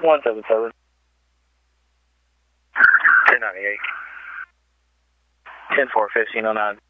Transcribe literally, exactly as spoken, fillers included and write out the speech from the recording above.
one seven seven. ten ninety-eight. ten four, fifteen oh nine.